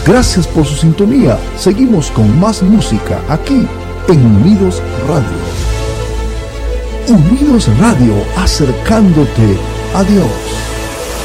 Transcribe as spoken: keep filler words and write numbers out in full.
Gracias por su sintonía. Seguimos con más música aquí en Unidos Radio. Unidos Radio, acercándote a Dios.